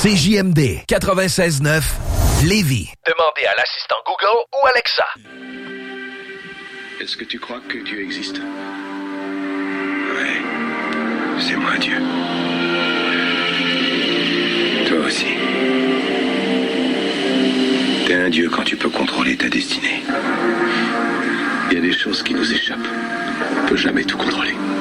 CJMD 96.9 Lévis. Demandez à l'assistant Google ou Alexa. Est-ce que tu crois que Dieu existe? Ouais, c'est moi Dieu. Toi aussi. T'es un Dieu quand tu peux contrôler ta destinée. Il y a des choses qui nous échappent. On peut jamais tout contrôler.